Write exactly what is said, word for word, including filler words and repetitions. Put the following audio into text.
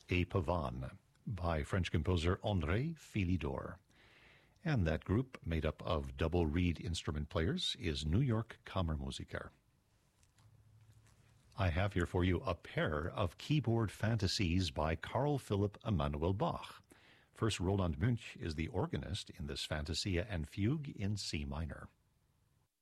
A Pavane by French composer André Philidor. And that group, made up of double reed instrument players, is New York Kammermusiker. I have here for you a pair of keyboard fantasies by Carl Philipp Emanuel Bach. First, Roland Münch is the organist in this Fantasia and Fugue in C minor.